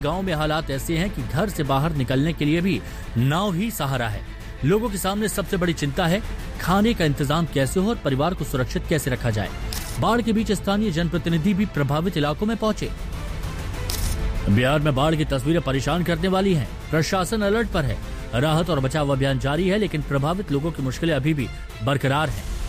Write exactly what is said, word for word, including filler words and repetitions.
गांव में हालात ऐसे हैं कि घर से बाहर निकलने के लिए भी नाव ही सहारा है। लोगों के सामने सबसे बड़ी चिंता है खाने का इंतजाम कैसे हो और परिवार को सुरक्षित कैसे रखा जाए। बाढ़ के बीच स्थानीय जनप्रतिनिधि भी प्रभावित इलाकों में पहुंचे। बिहार में बाढ़ की तस्वीरें परेशान करने वाली हैं। प्रशासन अलर्ट पर है। राहत और बचाव अभियान जारी है, लेकिन प्रभावित लोगों की मुश्किलें अभी भी बरकरार हैं।